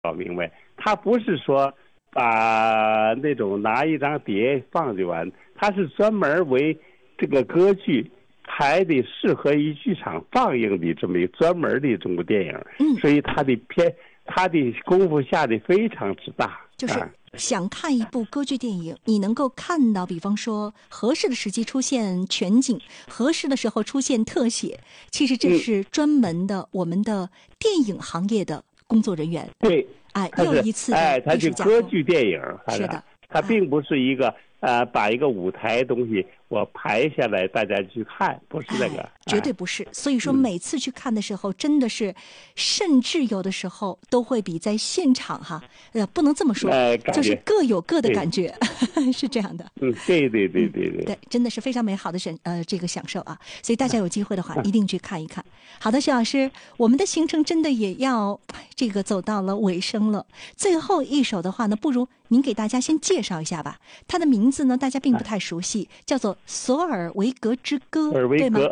搞明白，他不是说把那种拿一张碟放就完，他是专门为这个歌剧还得适合于剧场放映的这么一个专门的这么电影，所以他的功夫下的非常之大。 就是想看一部歌剧电影，你能够看到，比方说合适的时机出现全景，合适的时候出现特写，其实这是专门的我们的电影行业的工作人员。 对， 又一次它是歌剧电影， 是的， 它并不是一个把一个舞台东西我排下来大家去看，不是那个， 绝对不是。所以说每次去看的时候，真的是，甚至有的时候都会比在现场不能这么说，就是各有各的感觉，是这样的。对，真的是非常美好的这个享受啊！所以大家有机会的话，一定去看一看。好的，徐老师，我们的行程真的也要这个走到了尾声了。最后一首的话呢，不如您给大家先介绍一下吧。它的名字呢，大家并不太熟悉，叫做《索尔维格之歌》，对吗？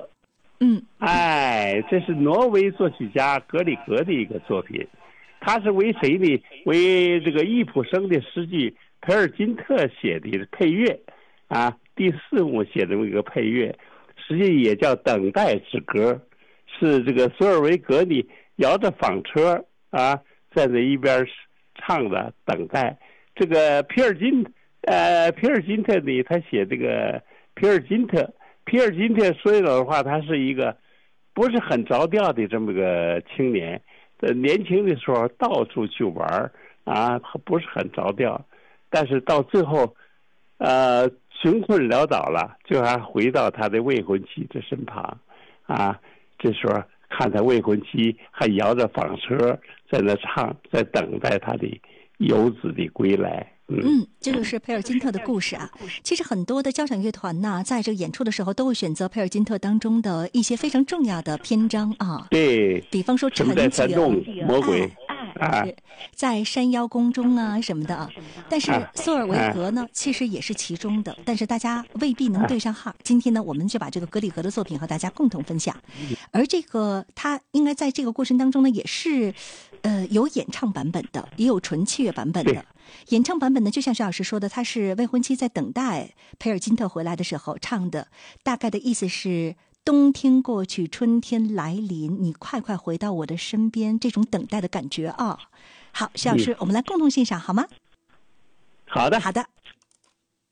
这是挪威作曲家格里格的一个作品，他是为谁呢？为这个易卜生的诗句培尔金特写的配乐第4幕写的一个配乐，实际也叫等待之歌，是这个索尔维格呢摇着纺车在那一边唱的等待。这个皮尔金特呢，他写这个皮尔金特说句老实话，他是一个不是很着调的这么个青年，年轻的时候到处去玩不是很着调，但是到最后穷困潦倒了，就还回到他的未婚妻的身旁这时候看他未婚妻还摇着纺车在那唱，在等待他的游子的归来。 这就是佩尔金特的故事啊。其实很多的交响乐团呢，在这个演出的时候都会选择佩尔金特当中的一些非常重要的篇章对， 比方说陈景、 魔鬼在山腰宫中什么的但是索尔维格呢，其实也是其中的，但是大家未必能对上号。今天呢，我们就把这个格里格的作品和大家共同分享。而这个他应该在这个过程当中呢，也是有演唱版本的，也有纯器乐版本的。演唱版本呢，就像徐老师说的，他是未婚妻在等待佩尔金特回来的时候唱的，大概的意思是冬天过去，春天来临，你快快回到我的身边，这种等待的感觉好，徐老师，我们来共同欣赏好吗？ 好的。